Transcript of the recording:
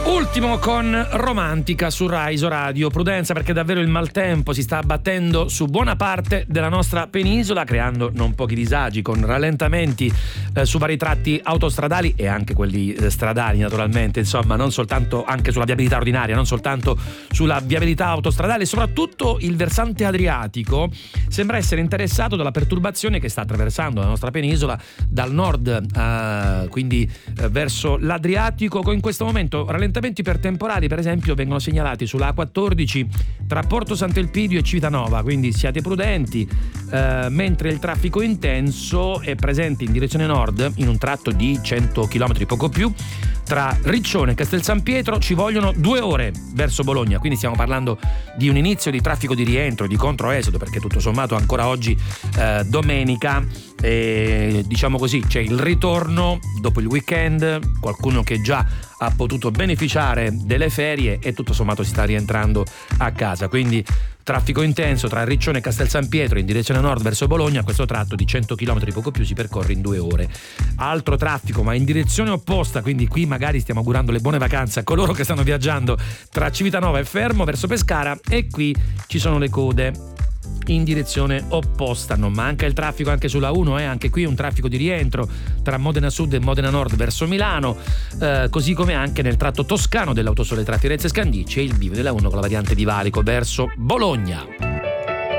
Ultimo con Romantica su Rai Radio. Prudenza, perché davvero il maltempo si sta abbattendo su buona parte della nostra penisola, creando non pochi disagi, con rallentamenti su vari tratti autostradali e anche quelli stradali, naturalmente, insomma, non soltanto, anche sulla viabilità ordinaria, non soltanto sulla viabilità autostradale. Soprattutto il versante adriatico sembra essere interessato dalla perturbazione che sta attraversando la nostra penisola dal nord, quindi verso l'Adriatico. In questo momento rallentamenti per temporali, per esempio, vengono segnalati sulla A14 tra Porto Sant'Elpidio e Civitanova, quindi siate prudenti, mentre il traffico intenso è presente in direzione nord in un tratto di 100 km, poco più. Tra Riccione e Castel San Pietro ci vogliono 2 ore verso Bologna, quindi stiamo parlando di un inizio di traffico di rientro, di controesodo, perché tutto sommato ancora oggi domenica, diciamo così, c'è il ritorno dopo il weekend, qualcuno che già ha potuto beneficiare delle ferie e tutto sommato si sta rientrando a casa, quindi traffico intenso tra Riccione e Castel San Pietro in direzione nord verso Bologna. Questo tratto di 100 km, poco più, si percorre in 2 ore. Altro traffico ma in direzione opposta, quindi qui magari stiamo augurando le buone vacanze a coloro che stanno viaggiando tra Civitanova e Fermo verso Pescara, e qui ci sono le code in direzione opposta. Non manca il traffico anche sulla 1, anche qui un traffico di rientro tra Modena Sud e Modena Nord verso Milano, così come anche nel tratto toscano dell'Autosole tra Firenze e Scandicci e il bivio della 1 con la variante di Valico verso Bologna.